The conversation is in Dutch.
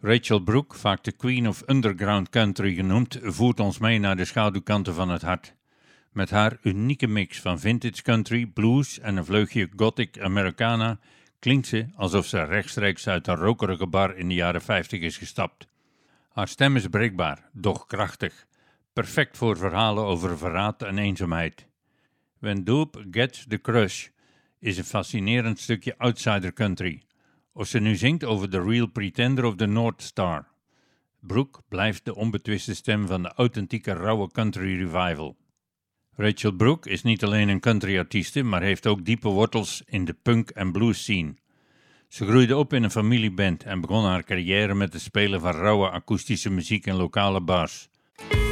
Rachel Brooke, vaak de Queen of Underground Country genoemd, voert ons mee naar de schaduwkanten van het hart. Met haar unieke mix van vintage country, blues en een vleugje gothic Americana klinkt ze alsof ze rechtstreeks uit een rokerige bar in de jaren 50 is gestapt. Haar stem is breekbaar, doch krachtig. Perfect voor verhalen over verraad en eenzaamheid. When Dope Gets the Crush is een fascinerend stukje outsider country. Of ze nu zingt over The Real Pretender of the North Star. Brooke blijft de onbetwiste stem van de authentieke rauwe country revival. Rachel Brooke is niet alleen een countryartieste, maar heeft ook diepe wortels in de punk- en blues scene. Ze groeide op in een familieband en begon haar carrière met het spelen van rauwe akoestische muziek in lokale bars.